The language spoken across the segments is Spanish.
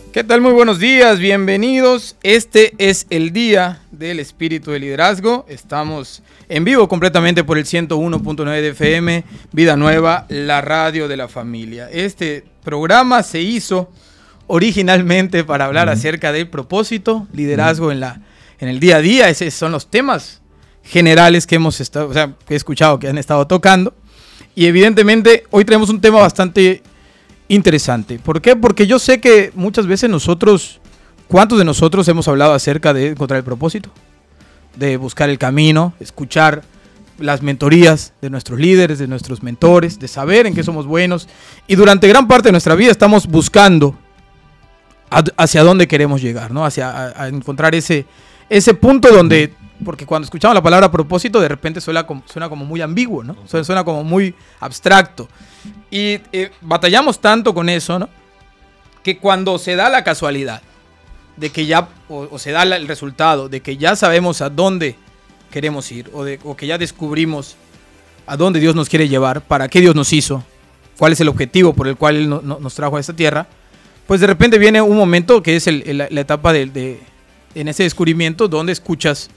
¿Qué tal? Muy buenos días, bienvenidos. Este es el día del espíritu de liderazgo. Estamos en vivo completamente por el 101.9 de FM, Vida Nueva, la radio de la familia. Este programa se hizo originalmente para hablar acerca del propósito, liderazgo en el día a día. Esos son los temas generales que he escuchado que han estado tocando. Y evidentemente hoy tenemos un tema bastante interesante. ¿Por qué? Porque yo sé que muchas veces ¿cuántos de nosotros hemos hablado acerca de encontrar el propósito? De buscar el camino, escuchar las mentorías de nuestros líderes, de nuestros mentores, de saber en qué somos buenos. Y durante gran parte de nuestra vida estamos buscando hacia dónde queremos llegar, ¿no? A encontrar ese punto donde, porque cuando escuchamos la palabra propósito, de repente suena como muy ambiguo, ¿no? Suena como muy abstracto. Y batallamos tanto con eso, ¿no? Que cuando se da la casualidad de que ya, o se da el resultado de que ya sabemos a dónde queremos ir, o que ya descubrimos a dónde Dios nos quiere llevar, para qué Dios nos hizo, cuál es el objetivo por el cual Él nos trajo a esta tierra, pues de repente viene un momento que es la etapa en ese descubrimiento donde escuchas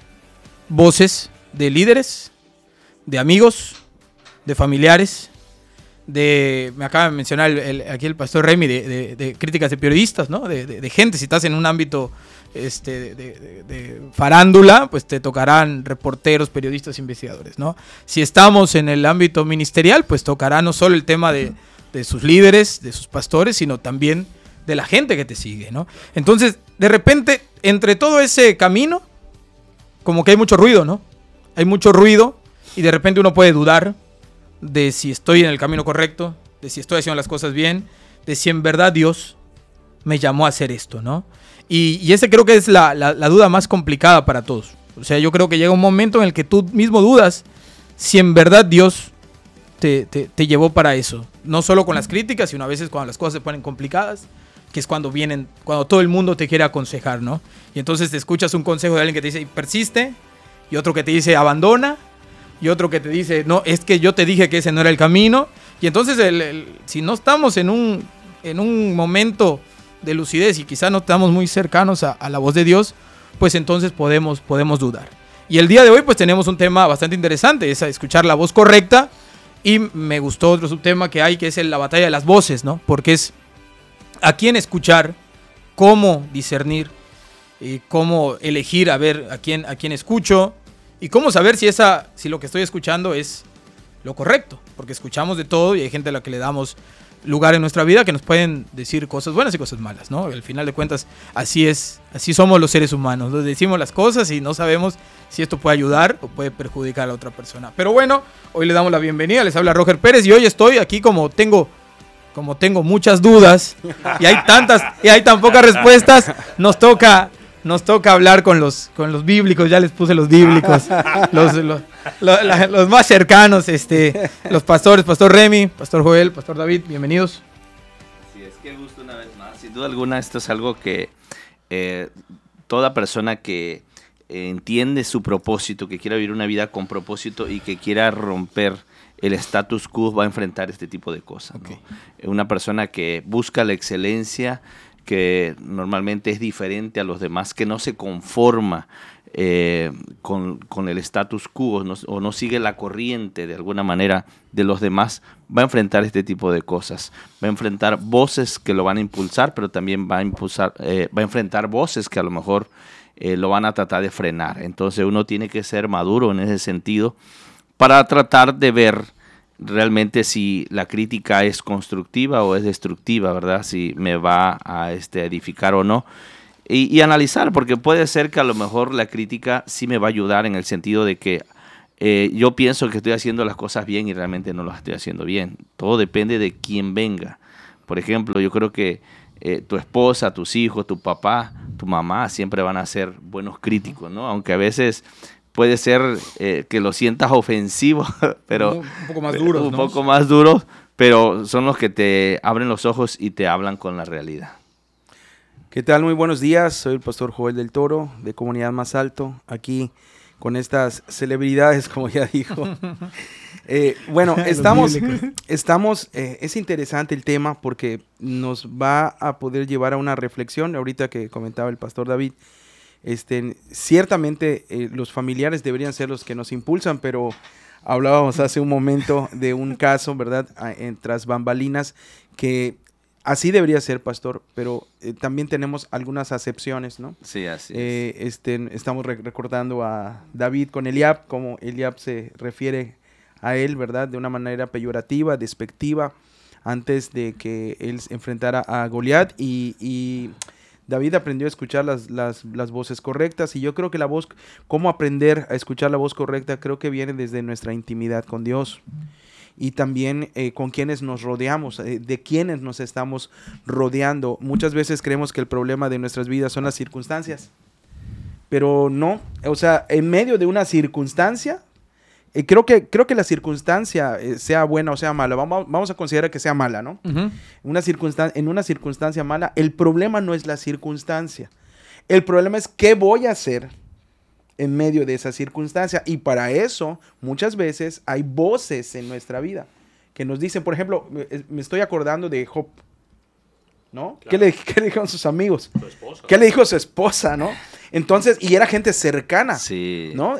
voces de líderes, de amigos, de familiares, me acaba de mencionar aquí el pastor Remy de críticas de periodistas, ¿no? De gente. Si estás en un ámbito de farándula, pues te tocarán reporteros, periodistas, investigadores, ¿no? Si estamos en el ámbito ministerial, pues tocará no solo el tema de sus líderes, de sus pastores, sino también de la gente que te sigue, ¿no? Entonces, de repente, entre todo ese camino, como que hay mucho ruido, ¿no? Hay mucho ruido y de repente uno puede dudar de si estoy en el camino correcto, de si estoy haciendo las cosas bien, de si en verdad Dios me llamó a hacer esto, ¿no? Y ese creo que es la duda más complicada para todos. O sea, yo creo que llega un momento en el que tú mismo dudas si en verdad Dios te llevó para eso. No solo con las críticas, sino a veces cuando las cosas se ponen complicadas, que es cuando todo el mundo te quiere aconsejar, ¿no? Y entonces te escuchas un consejo de alguien que te dice, persiste, y otro que te dice, abandona, y otro que te dice, no, es que yo te dije que ese no era el camino. Y entonces, si no estamos en un momento de lucidez y quizás no estamos muy cercanos a la voz de Dios, pues entonces podemos dudar. Y el día de hoy, pues tenemos un tema bastante interesante, es escuchar la voz correcta. Y me gustó otro subtema que hay, que es la batalla de las voces, ¿no? Porque es a quién escuchar, cómo discernir, cómo elegir a ver a quién escucho, y cómo saber si lo que estoy escuchando es lo correcto, porque escuchamos de todo y hay gente a la que le damos lugar en nuestra vida que nos pueden decir cosas buenas y cosas malas, ¿no? Al final de cuentas, así somos los seres humanos, nos decimos las cosas y no sabemos si esto puede ayudar o puede perjudicar a la otra persona. Pero bueno, hoy le damos la bienvenida, les habla Roger Pérez y hoy estoy aquí como tengo muchas dudas y hay tan pocas respuestas, nos toca hablar con los bíblicos. Ya les puse los bíblicos, los más cercanos, los pastores, Pastor Remy, Pastor Joel, Pastor David, bienvenidos. Sí, es que gusto una vez más. Sin duda alguna, esto es algo que toda persona que entiende su propósito, que quiera vivir una vida con propósito y que quiera romper el status quo, va a enfrentar este tipo de cosas, ¿no? Okay. Una persona que busca la excelencia, que normalmente es diferente a los demás, que no se conforma con el status quo o no sigue la corriente de alguna manera de los demás, va a enfrentar este tipo de cosas. Va a enfrentar voces que lo van a impulsar, pero también va a enfrentar voces que a lo mejor lo van a tratar de frenar. Entonces uno tiene que ser maduro en ese sentido para tratar de ver realmente si la crítica es constructiva o es destructiva, ¿verdad? Si me va a edificar o no. Y analizar, porque puede ser que a lo mejor la crítica sí me va a ayudar en el sentido de que yo pienso que estoy haciendo las cosas bien y realmente no las estoy haciendo bien. Todo depende de quién venga. Por ejemplo, yo creo que tu esposa, tus hijos, tu papá, tu mamá siempre van a ser buenos críticos, ¿no? Aunque a veces puede ser que lo sientas ofensivo, pero un poco más duros, un poco más duros, pero son los que te abren los ojos y te hablan con la realidad. ¿Qué tal? Muy buenos días, soy el pastor Joel del Toro, de Comunidad Más Alto, aquí con estas celebridades, como ya dijo. Bueno, es interesante el tema porque nos va a poder llevar a una reflexión. Ahorita que comentaba el pastor David, ciertamente los familiares deberían ser los que nos impulsan, pero hablábamos hace un momento de un caso, ¿verdad? Tras bambalinas, que así debería ser, pastor, pero también tenemos algunas acepciones, ¿no? Sí, así es. Estamos recordando a David con Eliab, como Eliab se refiere a él, ¿verdad? De una manera peyorativa, despectiva, antes de que él enfrentara a Goliat, y David aprendió a escuchar las voces correctas, y yo creo que cómo aprender a escuchar la voz correcta, creo que viene desde nuestra intimidad con Dios. Y también con quienes nos rodeamos, de quienes nos estamos rodeando. Muchas veces creemos que el problema de nuestras vidas son las circunstancias, pero no. O sea, en medio de una circunstancia, creo que la circunstancia, sea buena o sea mala, vamos a considerar que sea mala, ¿no? Uh-huh. En una circunstancia mala, el problema no es la circunstancia. El problema es qué voy a hacer en medio de esa circunstancia, y para eso muchas veces hay voces en nuestra vida que nos dicen, por ejemplo, me estoy acordando de Job, ¿no? Claro. ¿Qué le dijeron sus amigos? Su esposa. ¿Qué le dijo su esposa, no? Entonces, y era gente cercana, sí, ¿no?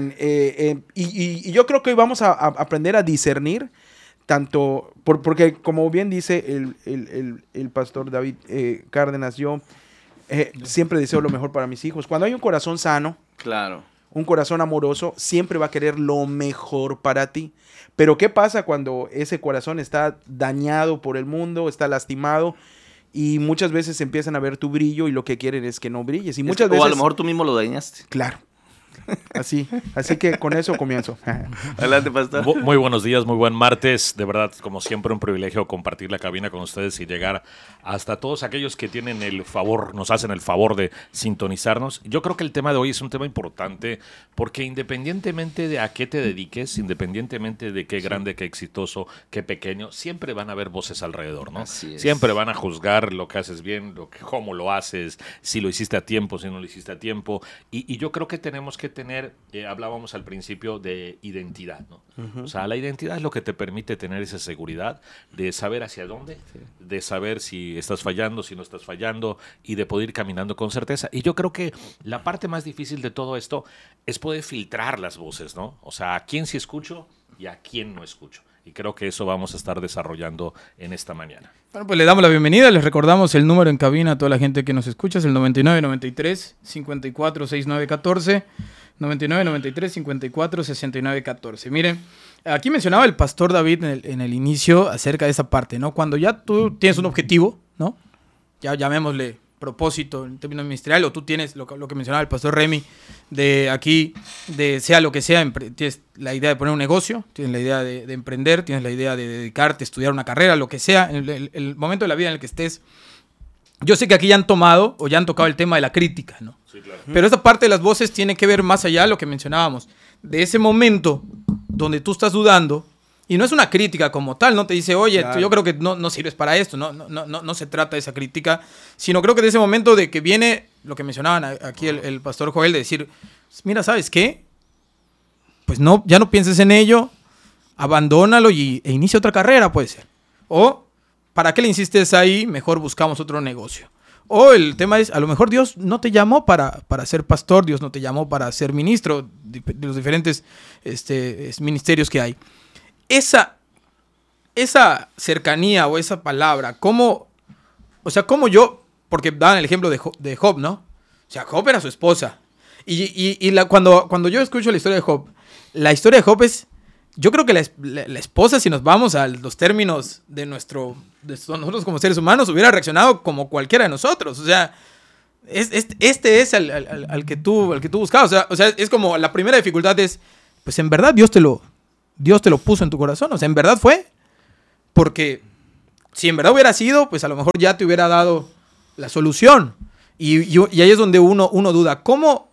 Y yo creo que hoy vamos a aprender a discernir tanto, porque como bien dice el pastor David Cárdenas, yo siempre deseo lo mejor para mis hijos. Cuando hay un corazón sano, claro, un corazón amoroso, siempre va a querer lo mejor para ti. Pero ¿qué pasa cuando ese corazón está dañado por el mundo, está lastimado, y muchas veces empiezan a ver tu brillo y lo que quieren es que no brilles? Y muchas veces, o a lo mejor tú mismo lo dañaste. Claro. Así que con eso comienzo. Adelante, pastor. Muy buenos días, muy buen martes. De verdad, como siempre, un privilegio compartir la cabina con ustedes y llegar hasta todos aquellos que tienen nos hacen el favor de sintonizarnos. Yo creo que el tema de hoy es un tema importante porque independientemente de a qué te dediques, independientemente de qué grande, qué exitoso, qué pequeño, siempre van a haber voces alrededor, ¿no? Siempre van a juzgar lo que haces bien, cómo lo haces, si lo hiciste a tiempo, si no lo hiciste a tiempo. Y yo creo que tenemos que tener, hablábamos al principio de identidad, ¿no? Uh-huh. O sea, la identidad es lo que te permite tener esa seguridad de saber hacia dónde, de saber si estás fallando, si no estás fallando, y de poder ir caminando con certeza. Y yo creo que la parte más difícil de todo esto es poder filtrar las voces, ¿no? O sea, a quién sí escucho y a quién no escucho. Y creo que eso vamos a estar desarrollando en esta mañana. Bueno, pues le damos la bienvenida, les recordamos el número en cabina a toda la gente que nos escucha, es el 9993-546914, 9993-546914. Miren, aquí mencionaba el pastor David en el inicio acerca de esa parte, ¿no? Cuando ya tú tienes un objetivo, ¿no? Ya llamémosle propósito en términos ministeriales, o tú tienes lo que mencionaba el pastor Remy, de aquí, de sea lo que sea, tienes la idea de poner un negocio, tienes la idea de emprender, tienes la idea de dedicarte a estudiar una carrera, lo que sea, en el momento de la vida en el que estés. Yo sé que aquí ya han tomado o ya han tocado el tema de la crítica, ¿no? Sí, claro. Pero esta parte de las voces tiene que ver más allá de lo que mencionábamos, de ese momento donde tú estás dudando. Y no es una crítica como tal, no te dice, oye, claro, yo creo que no sirves para esto, no se trata de esa crítica, sino creo que de ese momento de que viene lo que mencionaban aquí el pastor Joel, de decir, mira, ¿sabes qué? Pues ya no pienses en ello, abandónalo e inicia otra carrera, puede ser. O, ¿para qué le insistes ahí? Mejor buscamos otro negocio. O el tema es, a lo mejor Dios no te llamó para ser pastor, Dios no te llamó para ser ministro de los diferentes ministerios que hay. Esa cercanía o esa palabra, ¿cómo yo, porque daban el ejemplo de Job, ¿no? O sea, Job era su esposa. Cuando yo escucho la historia de Job es, yo creo que la esposa, si nos vamos a los términos de nosotros como seres humanos, hubiera reaccionado como cualquiera de nosotros. O sea, este es al que tú buscabas. O sea, es como la primera dificultad es, pues en verdad Dios te lo puso en tu corazón. O sea, en verdad fue. Porque si en verdad hubiera sido, pues a lo mejor ya te hubiera dado la solución. Y ahí es donde uno duda. ¿Cómo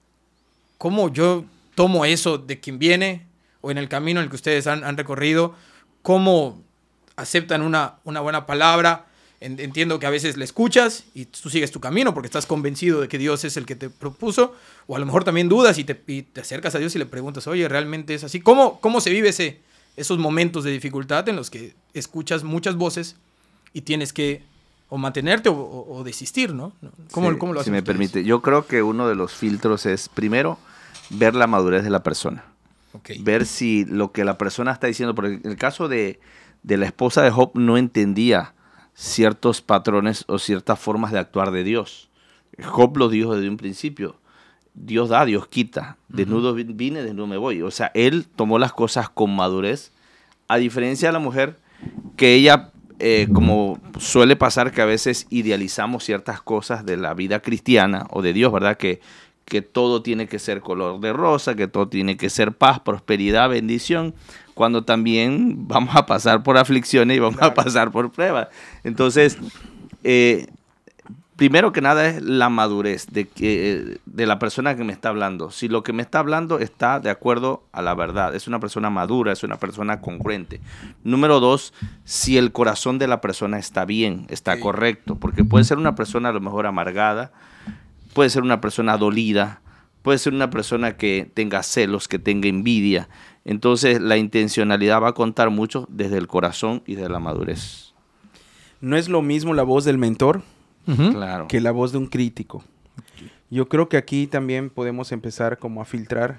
yo tomo eso de quien viene? O en el camino en el que ustedes han recorrido. ¿Cómo aceptan una buena palabra? Entiendo que a veces le escuchas y tú sigues tu camino porque estás convencido de que Dios es el que te propuso, o a lo mejor también dudas y te acercas a Dios y le preguntas, oye, ¿realmente es así? ¿Cómo se vive esos momentos de dificultad en los que escuchas muchas voces y tienes que o mantenerte o desistir, ¿no? ¿Cómo lo hacen si me ustedes? permite, yo creo que uno de los filtros es, primero, ver la madurez de la persona. Okay. Ver si lo que la persona está diciendo, porque en el caso de la esposa de Job no entendía ciertos patrones o ciertas formas de actuar de Dios. Job lo dijo desde un principio, Dios da, Dios quita, desnudo vine, desnudo me voy. O sea, él tomó las cosas con madurez, a diferencia de la mujer, que ella, como suele pasar que a veces idealizamos ciertas cosas de la vida cristiana o de Dios, ¿verdad? Que todo tiene que ser color de rosa, que todo tiene que ser paz, prosperidad, bendición, cuando también vamos a pasar por aflicciones y vamos a pasar por pruebas. Entonces, primero que nada es la madurez de la persona que me está hablando. Si lo que me está hablando está de acuerdo a la verdad, es una persona madura, es una persona congruente. Número 2, si el corazón de la persona está bien, está correcto, porque puede ser una persona a lo mejor amargada, puede ser una persona dolida, puede ser una persona que tenga celos, que tenga envidia. Entonces, la intencionalidad va a contar mucho desde el corazón y de la madurez. No es lo mismo la voz del mentor Claro. que la voz de un crítico. Yo creo que aquí también podemos empezar como a filtrar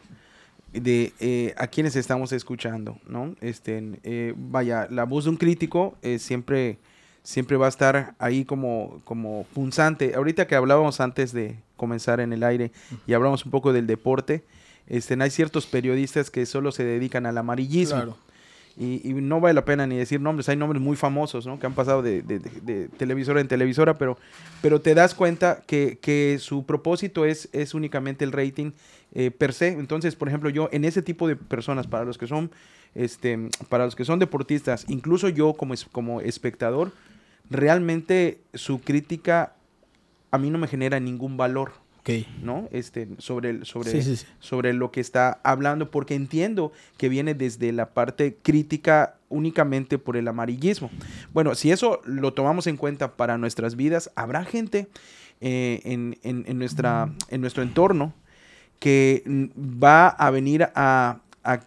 de a quienes estamos escuchando, ¿no? Vaya, la voz de un crítico siempre va a estar ahí como punzante. Ahorita que hablábamos antes de comenzar en el aire y hablamos un poco del deporte, hay ciertos periodistas que solo se dedican al amarillismo. Claro. Y no vale la pena ni decir nombres. Hay nombres muy famosos, ¿no? Que han pasado de televisora en televisora, pero te das cuenta que su propósito es únicamente el rating per se. Entonces, por ejemplo, yo en ese tipo de personas, para los que son deportistas, incluso yo como espectador, realmente su crítica a mí no me genera ningún valor. Okay. ¿No? Sobre Sí. lo que está hablando, porque entiendo que viene desde la parte crítica únicamente por el amarillismo. Bueno, si eso lo tomamos en cuenta para nuestras vidas, habrá gente en nuestro entorno que va a venir a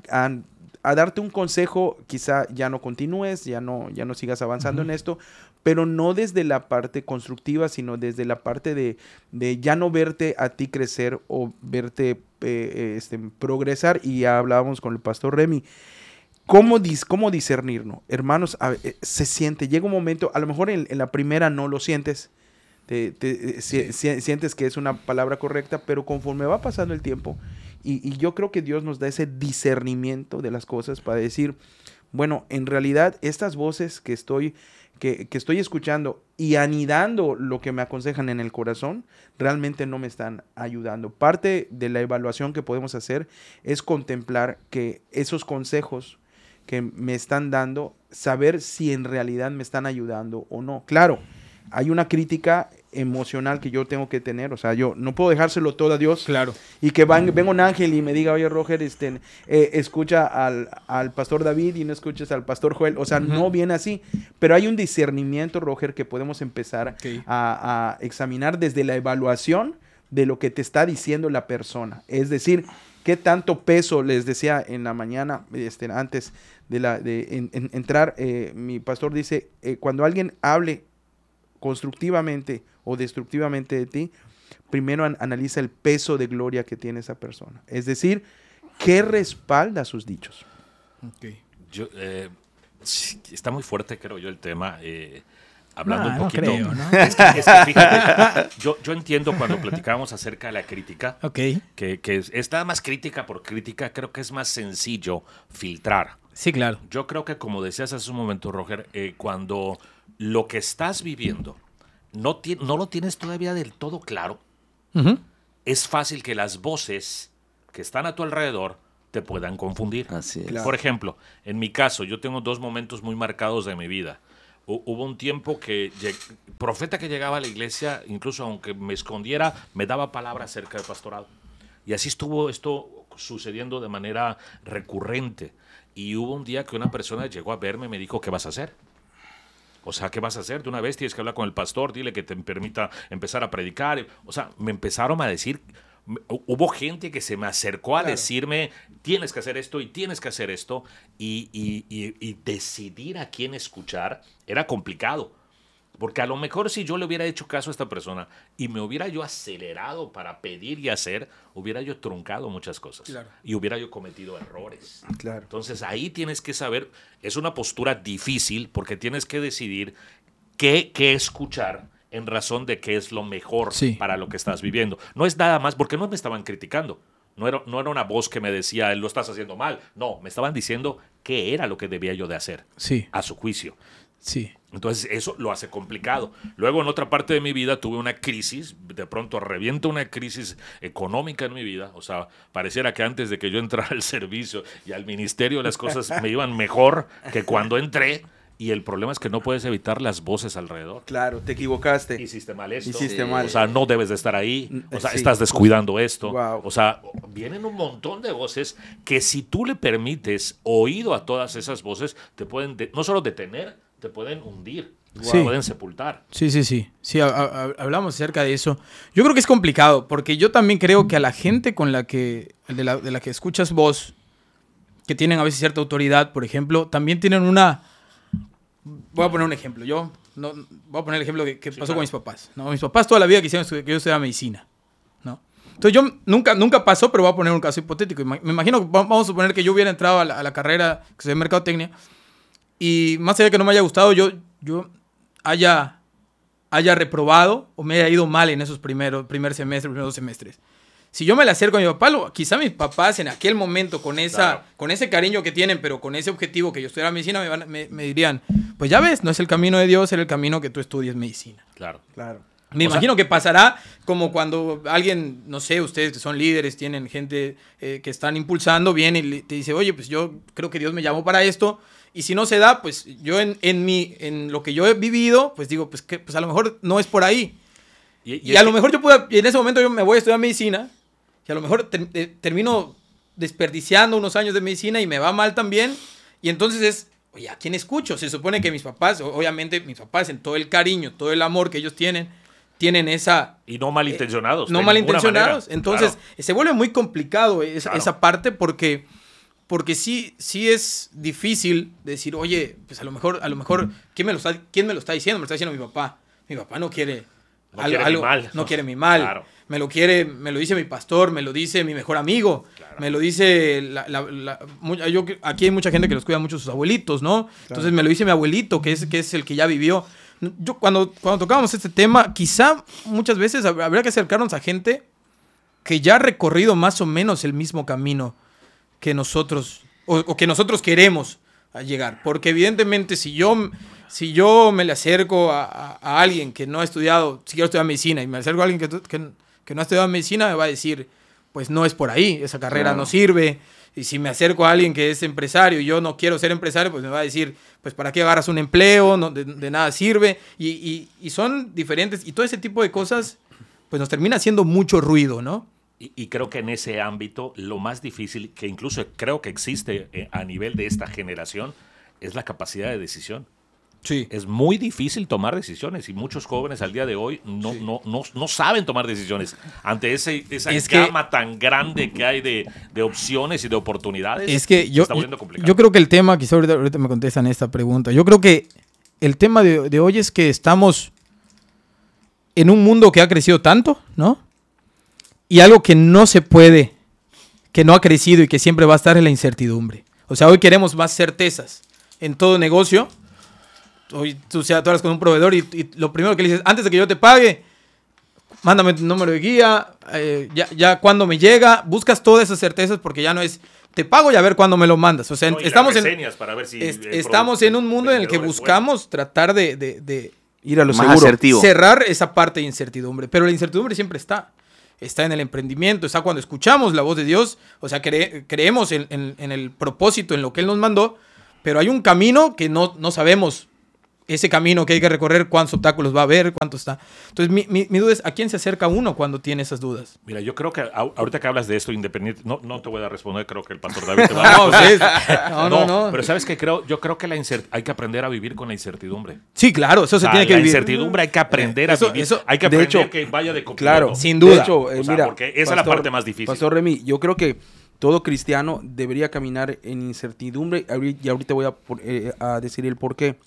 darte un consejo. Quizá ya no continúes, ya no sigas avanzando en esto, pero no desde la parte constructiva, sino desde la parte de ya no verte a ti crecer o verte progresar. Y ya hablábamos con el pastor Remy. ¿Cómo discernir, no? Hermanos, se siente, llega un momento, a lo mejor en la primera no lo sientes, sientes que es una palabra correcta, pero conforme va pasando el tiempo, y yo creo que Dios nos da ese discernimiento de las cosas para decir, bueno, en realidad estas voces que estoy escuchando y anidando lo que me aconsejan en el corazón, realmente no me están ayudando. Parte de la evaluación que podemos hacer es contemplar que esos consejos que me están dando, saber si en realidad me están ayudando o no. Claro, hay una crítica emocional que yo tengo que tener, o sea, yo no puedo dejárselo todo a Dios. Claro. Y que venga un ángel y me diga, oye, Roger, escucha al pastor David y no escuches al pastor Joel. O sea, no viene así. Pero hay un discernimiento, Roger, que podemos empezar a examinar desde la evaluación de lo que te está diciendo la persona. Es decir, qué tanto peso, les decía en la mañana, antes de entrar, mi pastor dice, cuando alguien hable constructivamente o destructivamente de ti, primero analiza el peso de gloria que tiene esa persona. Es decir, ¿qué respalda sus dichos? Okay. Sí, está muy fuerte, creo yo, el tema. Hablando un poquito. No creo, ¿no? Es que fíjate, yo entiendo cuando platicábamos acerca de la crítica, Okay. que es nada más crítica por crítica, creo que es más sencillo filtrar. Sí, claro. Yo creo que, como decías hace un momento, Roger, cuando lo que estás viviendo no lo tienes todavía del todo claro, es fácil que las voces que están a tu alrededor te puedan confundir. Así es. Claro. Por ejemplo, en mi caso, yo tengo 2 momentos muy marcados de mi vida. Hubo un tiempo que profeta que llegaba a la iglesia, incluso aunque me escondiera, me daba palabras acerca del pastorado. Y así estuvo esto sucediendo de manera recurrente. Y hubo un día que una persona llegó a verme y me dijo, ¿qué vas a hacer? O sea, ¿qué vas a hacer? De una vez tienes que hablar con el pastor, dile que te permita empezar a predicar. O sea, me empezaron a decir hubo gente que se me acercó a decirme, tienes que hacer esto y tienes que hacer esto, y decidir a quién escuchar era complicado. Porque a lo mejor si yo le hubiera hecho caso a esta persona y me hubiera yo acelerado para pedir y hacer, hubiera yo truncado muchas cosas. Claro. Y hubiera yo cometido errores. Claro. Entonces ahí tienes que saber, es una postura difícil porque tienes que decidir qué escuchar en razón de qué es lo mejor para lo que estás viviendo. No es nada más, porque no me estaban criticando. No era una voz que me decía, lo estás haciendo mal. No, me estaban diciendo qué era lo que debía yo de hacer a su juicio. Sí. Entonces eso lo hace complicado. Luego en otra parte de mi vida tuve una crisis, de pronto revienta una crisis económica en mi vida. O sea, pareciera que antes de que yo entrara al servicio y al ministerio las cosas me iban mejor que cuando entré. Y el problema es que no puedes evitar las voces alrededor. Claro, te equivocaste. Hiciste mal esto. Hiciste mal. O sea, no debes de estar ahí. O sea, estás descuidando esto. Wow. O sea, vienen un montón de voces que si tú le permites oído a todas esas voces, te pueden no solo detener, te pueden hundir. Te pueden sepultar. Sí. Sí, hablamos acerca de eso. Yo creo que es complicado, porque yo también creo que a la gente con la que, de la que escuchas voz, que tienen a veces cierta autoridad, por ejemplo, también tienen una... Voy a poner un ejemplo. Voy a poner el ejemplo que pasó con mis papás, ¿no? Mis papás toda la vida quisieron que yo estudiara medicina, ¿no? Entonces yo nunca pasó, pero voy a poner un caso hipotético. Me imagino, vamos a suponer que yo hubiera entrado a la carrera que se llama mercadotecnia y más allá de que no me haya gustado, yo haya reprobado o me haya ido mal en esos primer semestre, primeros 2 semestres. Si yo me le acerco a mi papá, quizá mis papás en aquel momento, con ese cariño que tienen, pero con ese objetivo que yo estudiara medicina, me dirían, pues ya ves, no es el camino de Dios, era el camino que tú estudies medicina. Claro. Me imagino que pasará como cuando alguien, no sé, ustedes que son líderes, tienen gente que están impulsando, viene y te dice, oye, pues yo creo que Dios me llamó para esto, y si no se da, pues yo en lo que yo he vivido, pues digo, pues a lo mejor no es por ahí. Y a lo mejor en ese momento yo me voy a estudiar medicina, y a lo mejor termino desperdiciando unos años de medicina y me va mal también. Y entonces oye, ¿a quién escucho? Se supone que mis papás, obviamente mis papás en todo el cariño, todo el amor que ellos tienen esa... Y no malintencionados. No malintencionados. Entonces se vuelve muy complicado esa parte porque sí es difícil decir, oye, pues a lo mejor ¿quién me lo está diciendo? Me lo está diciendo mi papá. Mi papá no quiere... No quiere mi mal. Claro. Me lo dice mi pastor, me lo dice mi mejor amigo, claro. Me lo dice aquí hay mucha gente que los cuida mucho sus abuelitos, ¿no? Claro. Entonces me lo dice mi abuelito, que es el que ya vivió. Yo cuando tocábamos este tema, quizá muchas veces habría que acercarnos a gente que ya ha recorrido más o menos el mismo camino que nosotros, o que nosotros queremos llegar. Porque evidentemente si yo me le acerco a alguien que no ha estudiado, si quiero estudiar medicina, y me acerco a alguien que no ha estudiado medicina, me va a decir, pues no es por ahí, esa carrera no sirve. Y si me acerco a alguien que es empresario y yo no quiero ser empresario, pues me va a decir, pues ¿para qué agarras un empleo? No, de nada sirve. Y son diferentes. Y todo ese tipo de cosas, pues nos termina haciendo mucho ruido, ¿no? Y creo que en ese ámbito lo más difícil, que incluso creo que existe a nivel de esta generación, es la capacidad de decisión. Sí. Es muy difícil tomar decisiones y muchos jóvenes al día de hoy no saben tomar decisiones ante esa gama tan grande que hay de opciones y de oportunidades. Es que está volviendo complicado. Yo creo que el tema, quizá ahorita me contestan esta pregunta, yo creo que el tema de hoy es que estamos en un mundo que ha crecido tanto, ¿no? Y algo que no se puede, que no ha crecido y que siempre va a estar es la incertidumbre. O sea, hoy queremos más certezas en todo negocio. Hoy tú hablas con un proveedor y lo primero que le dices, antes de que yo te pague, mándame tu número de guía, ya cuando me llega, buscas todas esas certezas porque ya no es, te pago y a ver cuándo me lo mandas. O sea, estamos en un mundo en el que buscamos tratar de ir a lo más seguro, asertivo, cerrar esa parte de incertidumbre. Pero la incertidumbre siempre está en el emprendimiento, está cuando escuchamos la voz de Dios, o sea, creemos en el propósito, en lo que Él nos mandó, pero hay un camino que no sabemos ese camino que hay que recorrer, cuántos obstáculos va a haber, cuánto está. Entonces, mi duda es, ¿a quién se acerca uno cuando tiene esas dudas? Mira, yo creo que ahorita que hablas de esto, independiente, no te voy a responder, creo que el pastor David te va a responder. No. Pero ¿sabes qué? Yo creo que hay que aprender a vivir con la incertidumbre. Sí, claro, eso se tiene que la vivir. La incertidumbre hay que aprender a vivir. Hay que aprender que vaya de copiloto. Claro, sin duda. De hecho, mira, porque esa es la parte más difícil. Pastor Remy, yo creo que todo cristiano debería caminar en incertidumbre, y ahorita voy a decir el por qué.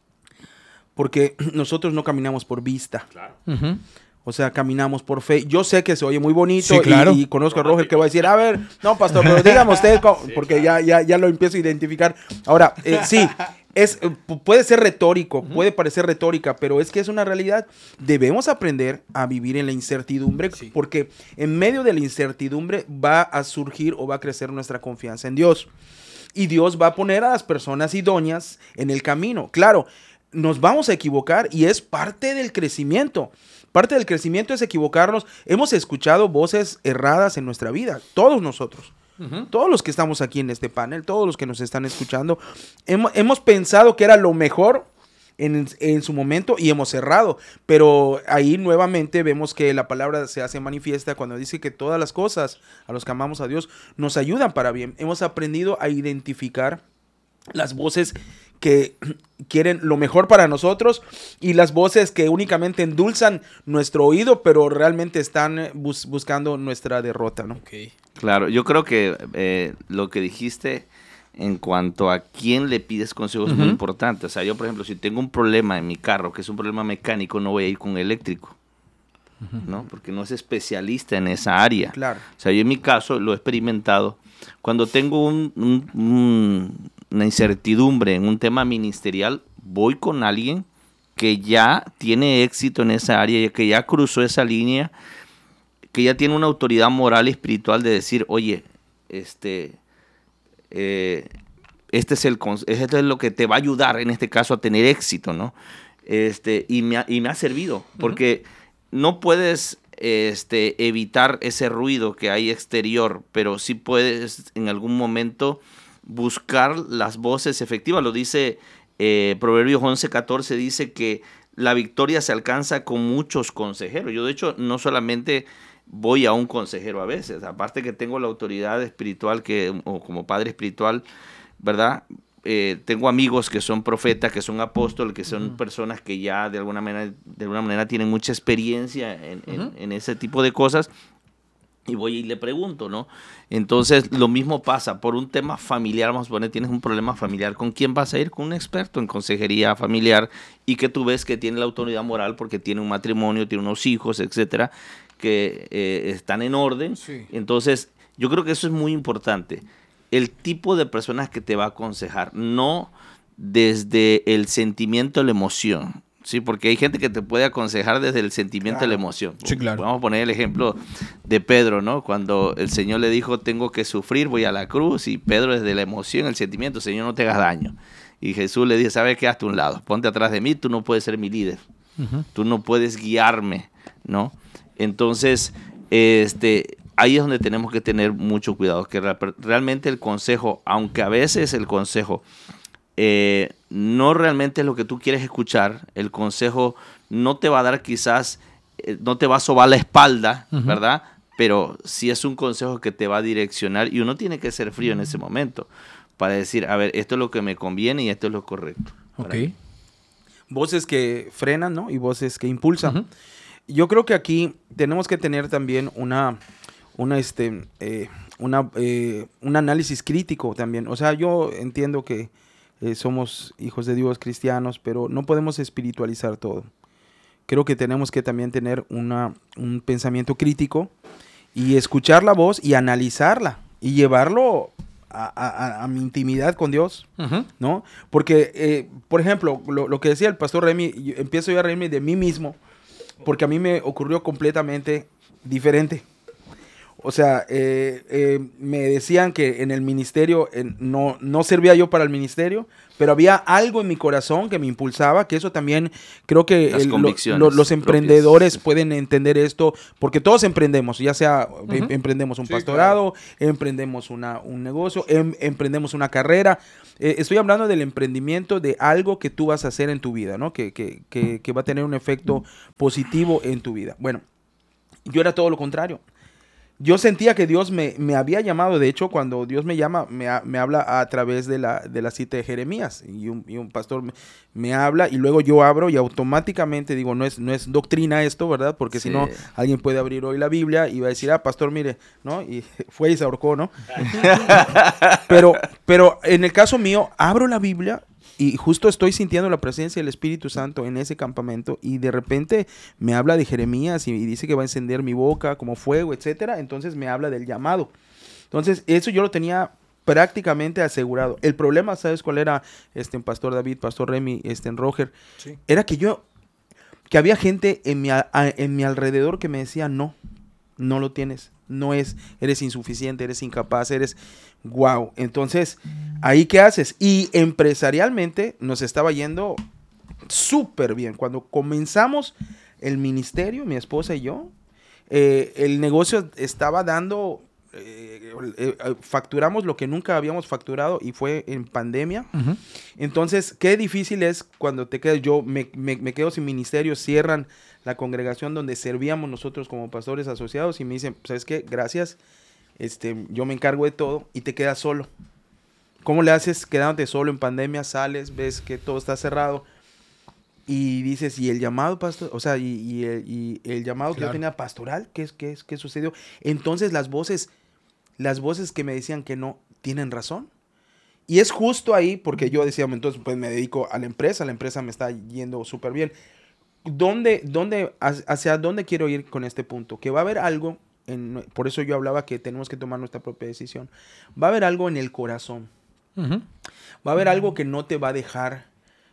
Porque nosotros no caminamos por vista. Claro. Uh-huh. O sea, caminamos por fe. Yo sé que se oye muy bonito, sí, claro. y conozco a Roger que va a decir, a ver, no, pastor, pero dígame usted, porque ya lo empiezo a identificar. Ahora, sí, puede ser retórico, puede parecer retórica, pero es que es una realidad. Debemos aprender a vivir en la incertidumbre, porque en medio de la incertidumbre va a surgir o va a crecer nuestra confianza en Dios. Y Dios va a poner a las personas idóneas en el camino. Claro, nos vamos a equivocar y es parte del crecimiento. Parte del crecimiento es equivocarnos. Hemos escuchado voces erradas en nuestra vida, todos nosotros. Uh-huh. Todos los que estamos aquí en este panel, todos los que nos están escuchando, hemos pensado que era lo mejor en su momento y hemos errado. Pero ahí nuevamente vemos que la palabra se hace manifiesta cuando dice que todas las cosas a los que amamos a Dios nos ayudan para bien. Hemos aprendido a identificar las voces que quieren lo mejor para nosotros y las voces que únicamente endulzan nuestro oído, pero realmente están buscando nuestra derrota, ¿no? Okay. Claro, yo creo que lo que dijiste en cuanto a quién le pides consejos es muy importante. O sea, yo, por ejemplo, si tengo un problema en mi carro, que es un problema mecánico, no voy a ir con un eléctrico, ¿no? Porque no es especialista en esa área. Claro. O sea, yo en mi caso lo he experimentado. Cuando tengo una incertidumbre en un tema ministerial, voy con alguien que ya tiene éxito en esa área, que ya cruzó esa línea, que ya tiene una autoridad moral y espiritual de decir, oye, este es lo que te va a ayudar en este caso a tener éxito, ¿no? Y me ha servido, porque no puedes evitar ese ruido que hay exterior, pero sí puedes en algún momento buscar las voces efectivas. Lo dice Proverbios 11:14, dice que la victoria se alcanza con muchos consejeros. Yo, de hecho, no solamente voy a un consejero a veces, aparte que tengo la autoridad espiritual o como padre espiritual, ¿verdad? Tengo amigos que son profetas, que son apóstoles, que son personas que ya de alguna manera tienen mucha experiencia en ese tipo de cosas. Y voy y le pregunto, ¿no? Entonces, lo mismo pasa por un tema familiar. Vamos a poner, tienes un problema familiar. ¿Con quién vas a ir? Con un experto en consejería familiar y que tú ves que tiene la autoridad moral porque tiene un matrimonio, tiene unos hijos, etcétera, que están en orden. Sí. Entonces, yo creo que eso es muy importante. El tipo de personas que te va a aconsejar, no desde el sentimiento o la emoción. Sí, porque hay gente que te puede aconsejar desde el sentimiento y la emoción. Sí, claro. Vamos a poner el ejemplo de Pedro, ¿no? Cuando el Señor le dijo, tengo que sufrir, voy a la cruz, y Pedro desde la emoción, el sentimiento, Señor, no te hagas daño. Y Jesús le dice, ¿sabes qué? Hazte a un lado, ponte atrás de mí, tú no puedes ser mi líder, tú no puedes guiarme, ¿no? Entonces, ahí es donde tenemos que tener mucho cuidado, que realmente el consejo, aunque a veces el consejo no realmente es lo que tú quieres escuchar, el consejo no te va a dar quizás, no te va a sobar la espalda, ¿verdad? Pero sí es un consejo que te va a direccionar y uno tiene que ser frío en ese momento para decir, a ver, esto es lo que me conviene y esto es lo correcto. Ok. Voces que frenan, ¿no? Y voces que impulsan. Yo creo que aquí tenemos que tener también un análisis crítico también. O sea, yo entiendo que somos hijos de Dios, cristianos, pero no podemos espiritualizar todo. Creo que tenemos que también tener un pensamiento crítico y escuchar la voz y analizarla y llevarlo a mi intimidad con Dios, ¿no? Porque, por ejemplo, lo que decía el pastor Remy, empiezo yo a reírme de mí mismo porque a mí me ocurrió completamente diferente. O sea, me decían que en el ministerio no servía yo para el ministerio, pero había algo en mi corazón que me impulsaba, que eso también creo que los emprendedores pueden entender esto, porque todos emprendemos, ya sea emprendemos un pastorado, emprendemos un negocio, emprendemos una carrera. Estoy hablando del emprendimiento de algo que tú vas a hacer en tu vida, ¿no? Que va a tener un efecto positivo en tu vida. Bueno, yo era todo lo contrario. Yo sentía que Dios me había llamado. De hecho, cuando Dios me llama, me habla a través de la cita de Jeremías. Y un pastor me habla y luego yo abro y automáticamente digo, no es doctrina esto, ¿verdad? Porque si no, alguien puede abrir hoy la Biblia y va a decir, pastor, mire, ¿no? Y fue y se ahorcó, ¿no? pero en el caso mío, abro la Biblia y justo estoy sintiendo la presencia del Espíritu Santo en ese campamento y de repente me habla de Jeremías y dice que va a encender mi boca como fuego, etcétera. Entonces me habla del llamado. Entonces eso yo lo tenía prácticamente asegurado. El problema, ¿sabes cuál era, Pastor David, Pastor Remy, Roger? Sí. Era que había gente en mi alrededor que me decía, no lo tienes, eres insuficiente, eres incapaz, wow. Entonces, ¿ahí qué haces? Y empresarialmente nos estaba yendo súper bien. Cuando comenzamos el ministerio, mi esposa y yo, el negocio estaba dando, facturamos lo que nunca habíamos facturado y fue en pandemia. Uh-huh. Entonces, qué difícil es cuando te quedas. Yo me quedo sin ministerio, cierran la congregación donde servíamos nosotros como pastores asociados y me dicen, ¿sabes qué? Gracias. Yo me encargo de todo y te quedas solo. ¿Cómo le haces quedándote solo en pandemia? Sales, ves que todo está cerrado y dices, ¿y el llamado, pastor? O sea, y el llamado que yo tenía pastoral, ¿qué sucedió? Entonces las voces que me decían que no, tienen razón. Y es justo ahí porque yo decía, entonces pues me dedico a la empresa me está yendo súper bien. ¿Hacia dónde quiero ir con este punto? Que va a haber algo. Por eso yo hablaba que tenemos que tomar nuestra propia decisión. Va a haber algo en el corazón. Uh-huh. Va a haber algo que no te va a dejar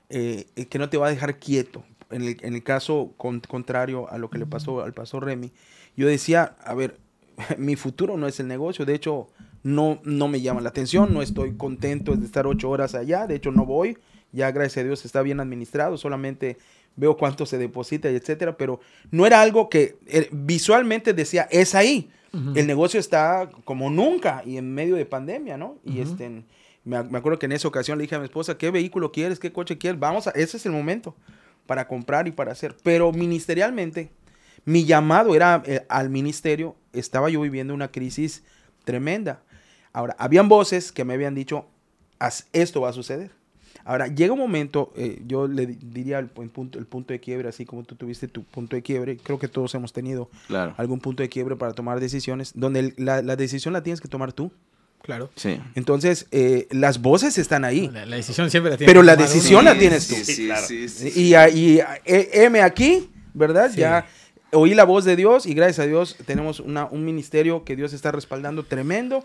quieto. En el caso contrario a lo que le pasó al pastor Remy, yo decía, a ver, mi futuro no es el negocio. De hecho, no me llama la atención. No estoy contento de estar 8 horas allá. De hecho, no voy. Ya, gracias a Dios, está bien administrado. Solamente veo cuánto se deposita y etcétera, pero no era algo que visualmente decía, es ahí. Uh-huh. El negocio está como nunca y en medio de pandemia, ¿no? Uh-huh. Y me acuerdo que en esa ocasión le dije a mi esposa, ¿qué vehículo quieres? ¿Qué coche quieres? Ese es el momento para comprar y para hacer. Pero ministerialmente, mi llamado era al ministerio, estaba yo viviendo una crisis tremenda. Ahora, habían voces que me habían dicho, esto va a suceder. Ahora, llega un momento, yo le diría el punto de quiebre, así como tú tuviste tu punto de quiebre. Creo que todos hemos tenido algún punto de quiebre para tomar decisiones, donde la decisión la tienes que tomar tú. Claro. Sí. Entonces, las voces están ahí. La decisión siempre la tienes. Pero la decisión la tienes tú. Sí, claro. Sí. Y heme aquí, ¿verdad? Sí. Ya oí la voz de Dios y gracias a Dios tenemos un ministerio que Dios está respaldando tremendo.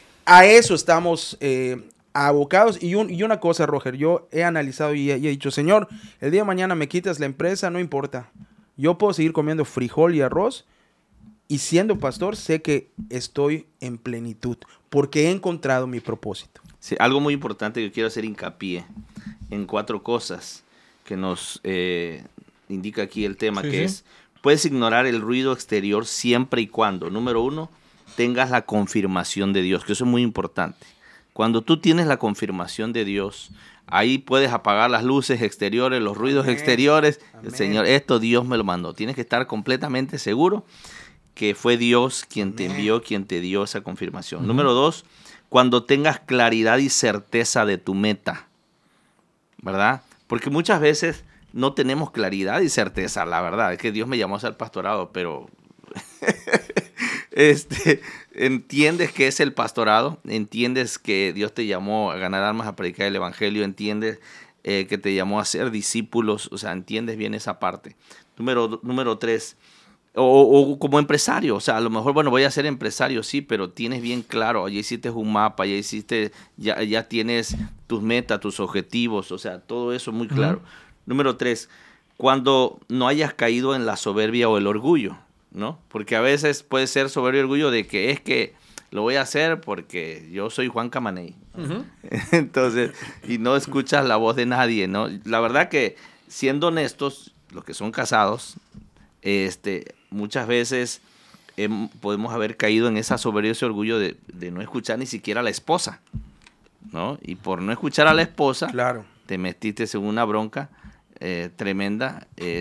A eso estamos abocados. Y una cosa, Roger, yo he analizado y he dicho, Señor, el día de mañana me quitas la empresa, no importa. Yo puedo seguir comiendo frijol y arroz y siendo pastor sé que estoy en plenitud porque he encontrado mi propósito. Sí, algo muy importante que quiero hacer hincapié en 4 cosas que nos indica aquí el tema, es, puedes ignorar el ruido exterior siempre y cuando, número 1, tengas la confirmación de Dios, que eso es muy importante. Cuando tú tienes la confirmación de Dios, ahí puedes apagar las luces exteriores, los ruidos exteriores. Amén. Señor, esto Dios me lo mandó. Tienes que estar completamente seguro que fue Dios quien te envió, quien te dio esa confirmación. Uh-huh. Número 2, cuando tengas claridad y certeza de tu meta, ¿verdad? Porque muchas veces no tenemos claridad y certeza, la verdad. Es que Dios me llamó a ser pastorado, pero entiendes que es el pastorado, entiendes que Dios te llamó a ganar almas, a predicar el evangelio, entiendes que te llamó a ser discípulos, o sea, entiendes bien esa parte. Número 3, o como empresario, o sea, a lo mejor, bueno, voy a ser empresario, sí, pero tienes bien claro, ya hiciste un mapa, ya tienes tus metas, tus objetivos, o sea, todo eso muy claro. Uh-huh. Número 3, cuando no hayas caído en la soberbia o el orgullo. ¿no? Porque a veces puede ser soberbio y orgullo de que es que lo voy a hacer porque yo soy Juan Camaney. Entonces, y no escuchas la voz de nadie, ¿no? La verdad que, siendo honestos, los que son casados, muchas veces podemos haber caído en esa soberbia y ese orgullo de no escuchar ni siquiera a la esposa, ¿no? Y por no escuchar a la esposa, Claro. te metiste en una bronca tremenda,